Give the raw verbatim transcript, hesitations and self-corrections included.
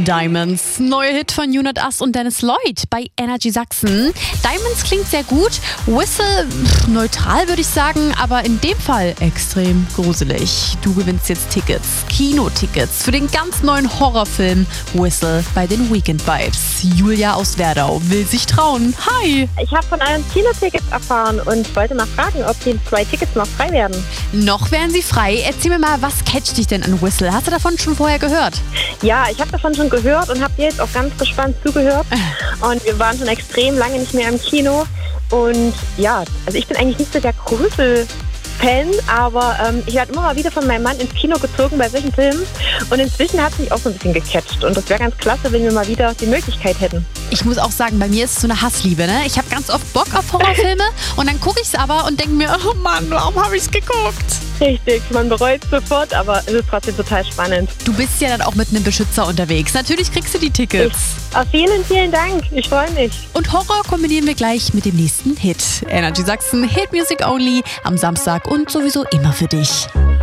Diamonds, neuer Hit von Unit Us und Dennis Lloyd bei Energy Sachsen. Diamonds klingt sehr gut, Whistle pff, neutral würde ich sagen, aber in dem Fall extrem gruselig. Du gewinnst jetzt Tickets, Kinotickets für den ganz neuen Horrorfilm Whistle bei den Weekend Vibes. Julia aus Werdau will sich trauen. Hi! Ich habe von euren Kinotickets erfahren und wollte mal fragen, ob die zwei Tickets noch frei werden. Noch wären sie frei. Erzähl mir mal, was catcht dich denn an Whistle? Hast du davon schon vorher gehört? Ja, ich habe davon schon gehört und habe dir jetzt auch ganz gespannt zugehört. Und wir waren schon extrem lange nicht mehr im Kino. Und ja, also ich bin eigentlich nicht so der Grusel-Fan, aber ähm, ich werde immer mal wieder von meinem Mann ins Kino gezogen bei solchen Filmen. Und inzwischen hat es mich auch so ein bisschen gecatcht. Und das wäre ganz klasse, wenn wir mal wieder die Möglichkeit hätten. Ich muss auch sagen, bei mir ist es so eine Hassliebe. Ne? Ich habe ganz oft Bock auf Horrorfilme und dann gucke ich es aber und denke mir, oh Mann, warum habe ich es geguckt? Richtig, man bereut es sofort, aber es ist trotzdem total spannend. Du bist ja dann auch mit einem Beschützer unterwegs. Natürlich kriegst du die Tickets. Ich, auf vielen, vielen Dank. Ich freue mich. Und Horror kombinieren wir gleich mit dem nächsten Hit. Energy Sachsen, Hit Music Only, am Samstag und sowieso immer für dich.